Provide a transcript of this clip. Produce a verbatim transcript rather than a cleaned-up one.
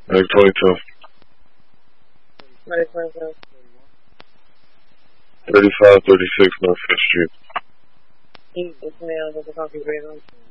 Mag twenty-two. thirty-five thirty-six North Fifth Street. Eat this mail with the coffee grade on.